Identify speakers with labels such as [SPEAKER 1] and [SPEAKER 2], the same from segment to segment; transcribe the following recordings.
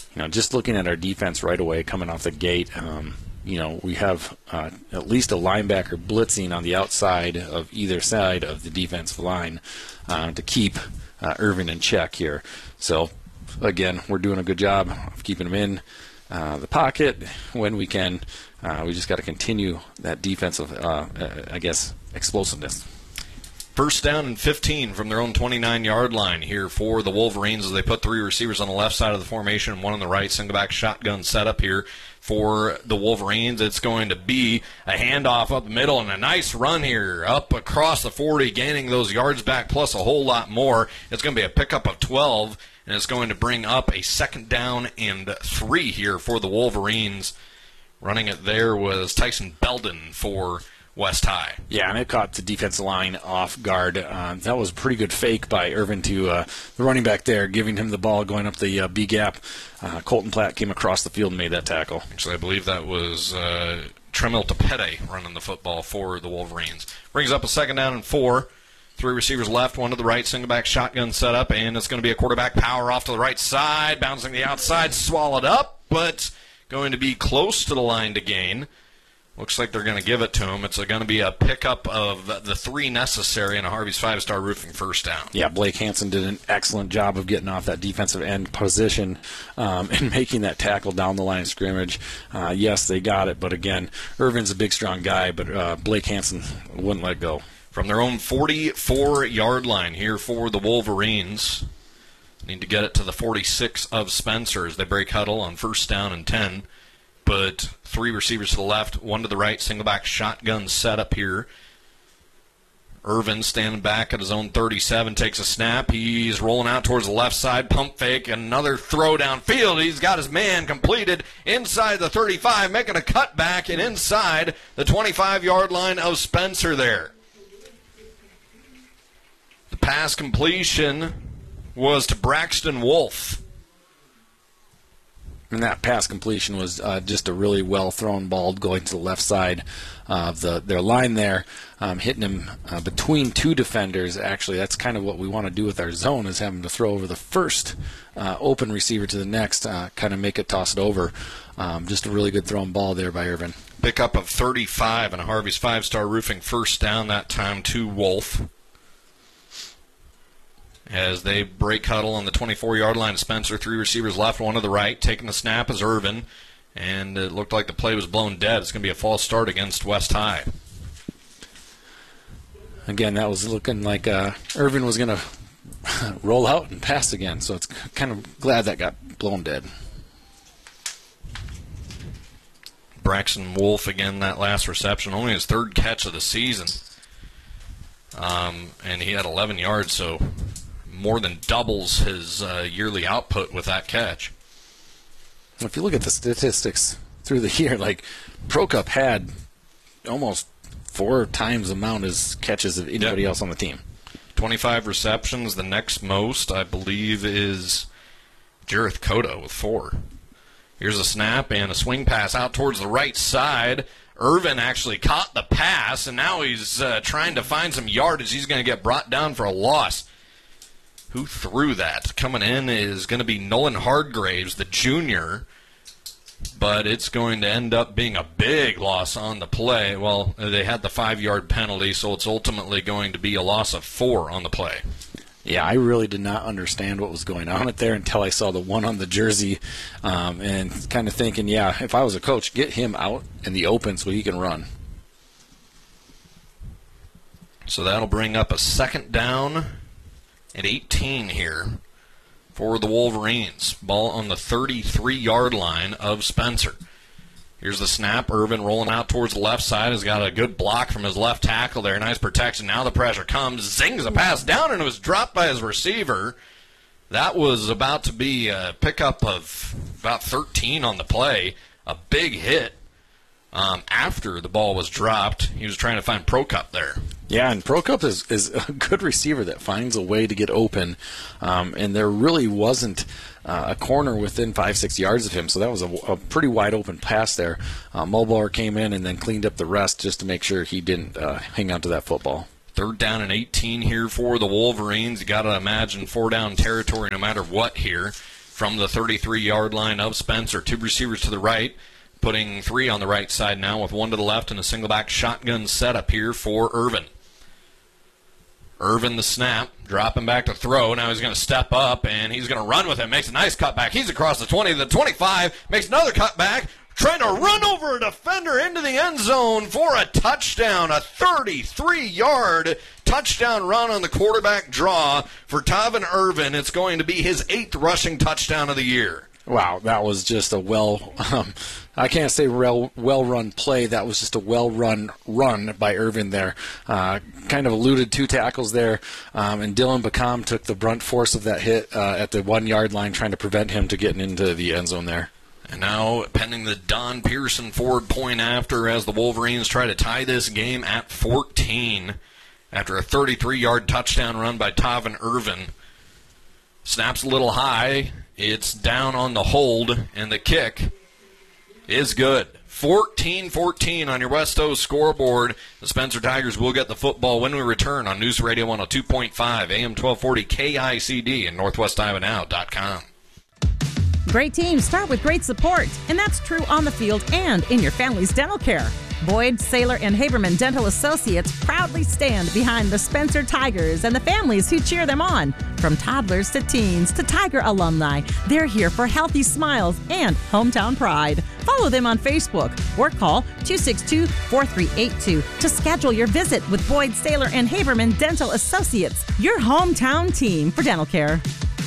[SPEAKER 1] just looking at our defense right away coming off the gate, we have at least a linebacker blitzing on the outside of either side of the defensive line to keep Irvin in check here. So, again, we're doing a good job of keeping him in the pocket when we can. We just got to continue that defensive, explosiveness.
[SPEAKER 2] First down and 15 from their own 29-yard line here for the Wolverines as they put 3 receivers on the left side of the formation and 1 on the right. Single-back shotgun setup here for the Wolverines. It's going to be a handoff up the middle and a nice run here up across the 40, gaining those yards back plus a whole lot more. It's going to be a pickup of 12, and it's going to bring up a 2nd down and 3 here for the Wolverines. Running it there was Tyson Belden for West High.
[SPEAKER 1] Yeah, and it caught the defensive line off guard. That was a pretty good fake by Irvin to the running back there, giving him the ball going up the B gap. Colton Platt came across the field and made that tackle.
[SPEAKER 2] Actually, I believe that was Tremel Tepete running the football for the Wolverines. Brings up a 2nd down and 4. 3 receivers left, 1 to the right, single-back shotgun setup, and it's going to be a quarterback power off to the right side, bouncing the outside, swallowed up, but going to be close to the line to gain. Looks like they're going to give it to him. It's going to be a pickup of the 3 necessary and a Harvey's 5-star roofing first down.
[SPEAKER 1] Yeah, Blake Hansen did an excellent job of getting off that defensive end position and making that tackle down the line of scrimmage. Yes, they got it, but again, Irvin's a big, strong guy, but Blake Hansen wouldn't let go.
[SPEAKER 2] From their own 44-yard line here for the Wolverines. Need to get it to the 46 of Spencer as they break huddle on 1st down and 10. But 3 receivers to the left, 1 to the right, single-back shotgun setup here. Irvin standing back at his own 37, takes a snap. He's rolling out towards the left side, pump fake, another throw downfield. He's got his man completed inside the 35, making a cutback and inside the 25-yard line of Spencer there. The pass completion was to Braxton Wolf.
[SPEAKER 1] And that pass completion was just a really well-thrown ball going to the left side of their line there, hitting him between 2 defenders. Actually, that's kind of what we want to do with our zone, is have him to throw over the first open receiver to the next, kind of make it, toss it over. Just a really good thrown ball there by Irvin.
[SPEAKER 2] Pickup of 35 and a Harvey's 5-star roofing first down, that time to Wolf. As they break huddle on the 24-yard line, Spencer, 3 receivers left, 1 to the right. Taking the snap is Irvin, and it looked like the play was blown dead. It's going to be a false start against West High.
[SPEAKER 1] Again, that was looking like Irvin was going to roll out and pass again, so it's kind of glad that got blown dead.
[SPEAKER 2] Braxton Wolf, again, that last reception, only his 3rd catch of the season. And he had 11 yards, so more than doubles his yearly output with that catch.
[SPEAKER 1] If you look at the statistics through the year, like Procup had almost 4 times the amount as catches of anybody else on the team.
[SPEAKER 2] 25 receptions. The next most, I believe, is Jareth Cota with 4. Here's a snap and a swing pass out towards the right side. Irvin actually caught the pass, and now he's trying to find some yardage. He's going to get brought down for a loss. Who threw that? Coming in is going to be Nolan Hardgraves, the junior, but it's going to end up being a big loss on the play. Well, they had the 5-yard penalty, so it's ultimately going to be a loss of 4 on the play.
[SPEAKER 1] Yeah, I really did not understand what was going on there until I saw the 1 on the jersey, and kind of thinking, yeah, if I was a coach, get him out in the open so he can run.
[SPEAKER 2] So that'll bring up a 2nd down at 18 here for the Wolverines. Ball on the 33-yard line of Spencer. Here's the snap. Irvin rolling out towards the left side. Has got a good block from his left tackle there. Nice protection. Now the pressure comes. Zings a pass down, and it was dropped by his receiver. That was about to be a pickup of about 13 on the play. A big hit after the ball was dropped. He was trying to find Procup there.
[SPEAKER 1] Yeah, and Procup is a good receiver that finds a way to get open, and there really wasn't a corner within 5-6 yards of him, so that was a pretty wide open pass there. Mulbauer came in and then cleaned up the rest just to make sure he didn't hang on to that football.
[SPEAKER 2] 3rd down and 18 here for the Wolverines. You got to imagine 4-down territory no matter what here from the 33-yard line of Spencer. 2 receivers to the right, putting 3 on the right side now with 1 to the left and a single back shotgun setup here for Irvin. Irvin the snap, dropping back to throw. Now he's going to step up, and he's going to run with it. Makes a nice cutback. He's across the 20 to the 25, makes another cutback, trying to run over a defender into the end zone for a touchdown, a 33-yard touchdown run on the quarterback draw for Tavin Irvin. It's going to be his 8th rushing touchdown of the year.
[SPEAKER 1] Wow, that was just a I can't say well-run play. That was just a well-run run by Irvin there. Kind of eluded 2 tackles there, and Dylan Bacam took the brunt force of that hit at the 1-yard line, trying to prevent him to getting into the end zone there.
[SPEAKER 2] And now, pending the Don Pearson forward point after, as the Wolverines try to tie this game at 14 after a 33-yard touchdown run by Tavin Irvin. Snaps a little high. It's down on the hold, and the kick is good. 14-14 on your West O scoreboard. The Spencer Tigers will get the football when we return on News Radio 102.5, AM 1240 KICD, and NorthwestIdaHow.com.
[SPEAKER 3] Great teams start with great support, and that's true on the field and in your family's dental care. Boyd, Saylor, and Haberman Dental Associates proudly stand behind the Spencer Tigers and the families who cheer them on. From toddlers to teens to Tiger alumni, they're here for healthy smiles and hometown pride. Follow them on Facebook or call 262-4382 to schedule your visit with Boyd, Saylor, and Haberman Dental Associates, your hometown team for dental care.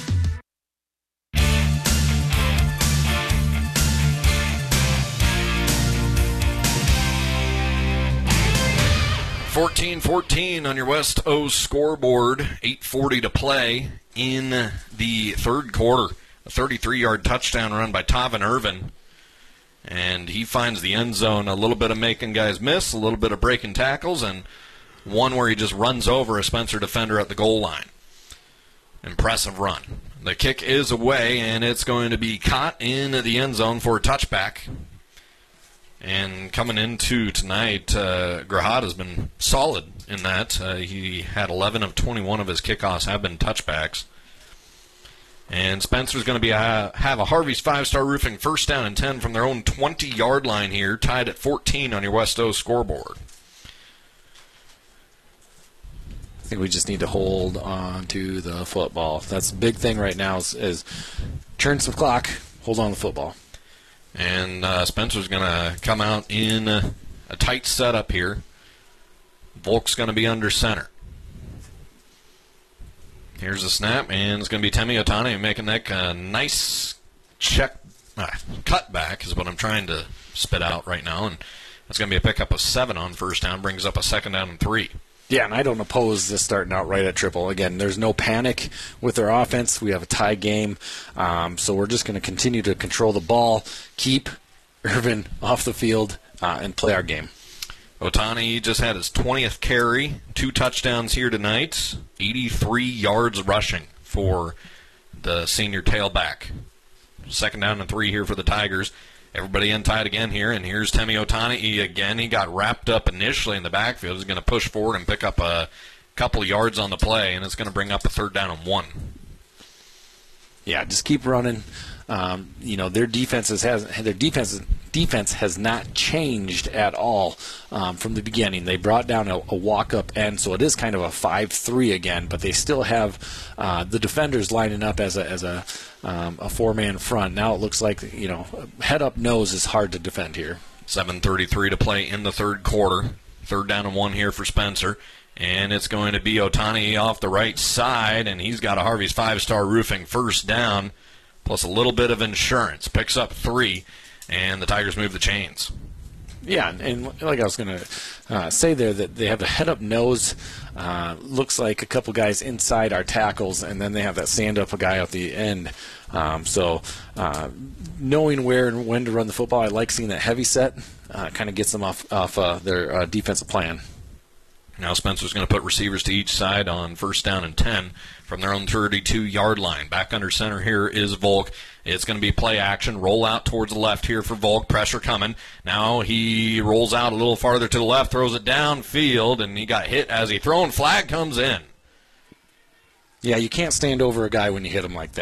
[SPEAKER 2] 14-14 on your West O scoreboard. 8:40 to play in the third quarter. A 33-yard touchdown run by Tavin Irvin. And he finds the end zone. A little bit of making guys miss, a little bit of breaking tackles, and one where he just runs over a Spencer defender at the goal line. Impressive run. The kick is away, and it's going to be caught in the end zone for a touchback. And coming into tonight, Grahad has been solid in that. He had 11 of 21 of his kickoffs have been touchbacks. And Spencer's going to have a Harvey's 5-Star Roofing first down and 10 from their own 20-yard line here, tied at 14 on your West O scoreboard.
[SPEAKER 1] I think we just need to hold on to the football. That's the big thing right now is turn some clock, hold on to the football.
[SPEAKER 2] And Spencer's going to come out in a tight setup here. Volk's going to be under center. Here's the snap, and it's going to be Temi Otani making that nice cutback is what I'm trying to spit out right now. And that's going to be a pickup of 7 on first down, brings up a 2nd down and 3.
[SPEAKER 1] Yeah, and I don't oppose this starting out right at triple. Again, there's no panic with their offense. We have a tie game, so we're just going to continue to control the ball, keep Irvin off the field, and play our game.
[SPEAKER 2] Otani just had his 20th carry, 2 touchdowns here tonight, 83 yards rushing for the senior tailback. 2nd down and 3 here for the Tigers. Everybody in tight again here, and here's Temi Otani. He got wrapped up initially in the backfield. He's going to push forward and pick up a couple of yards on the play, and it's going to bring up a 3rd down and 1.
[SPEAKER 1] Yeah, just keep running. Their defense has not changed at all from the beginning. They brought down a walk-up end, so it is kind of a 5-3 again. But they still have the defenders lining up as a 4-man front. Now it looks like head-up nose is hard to defend here.
[SPEAKER 2] 7:33 to play in the third quarter. 3rd down and 1 here for Spencer. And it's going to be Otani off the right side, and he's got a Harvey's 5-Star Roofing first down, plus a little bit of insurance. Picks up 3, and the Tigers move the chains.
[SPEAKER 1] Yeah, and like I was going to say there, that they have a head-up nose. Looks like a couple guys inside our tackles, and then they have that stand-up guy at the end. Knowing where and when to run the football, I like seeing that heavy set. Kind of gets them off their defensive plan.
[SPEAKER 2] Now Spencer's going to put receivers to each side on 1st down and 10 from their own 32-yard line. Back under center here is Volk. It's going to be play action. Roll out towards the left here for Volk. Pressure coming. Now he rolls out a little farther to the left, throws it downfield, and he got hit as he thrown. Flag comes in.
[SPEAKER 1] Yeah, you can't stand over a guy when you hit him like that.